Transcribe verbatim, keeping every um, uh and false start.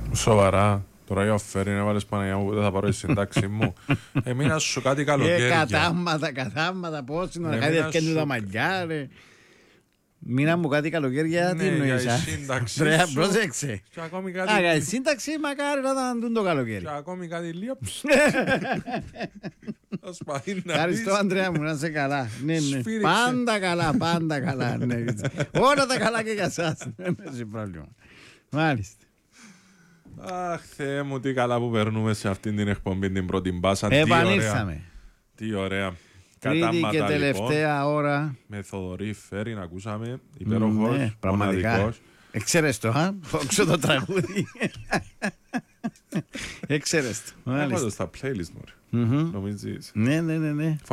Σοβαρά. Τώρα η αφαίρει να βάλεις Παναγιά μου που δεν θα πάρω η συντάξη μου. Εμείνα σου κάτι καλοκαίρια. Ε, κατάμματα, κατάμματα, πώς είναι, κάτι ευκένει τα μαλλιά, ρε. Μήνα μου κάτι καλοκαίρια, τι εννοείς, α? Ρε, πρόσεξε. Α, η σύνταξη μακάρι να ήταν τούν το καλοκαίρι. Και ακόμη κάτι λίγο. Ευχαριστώ, Ανδρέα μου, να είσαι καλά. Πάντα καλά, πάντα καλά. Όλα τα καλά και για σας. Δεν έχει πρόβλημα. Μάλιστα. Αχ, Θεέ μου, τι καλά που περνούμε σε αυτήν την εκπομπή, την πρώτη μπάσα. Επανήλθαμε. Τι ωραία. Τρίτη και τελευταία λοιπόν, ώρα. Με Θοδωρή Φέρη να ακούσαμε. Υπέροχος, ναι, πραγματικά. Εξαίρες το, α, φόξω το τραγούδι. Εξαίρες το. Έχω το στα playlist μου. Mm-hmm. Νομίζεις. Ναι, ναι, ναι, ναι.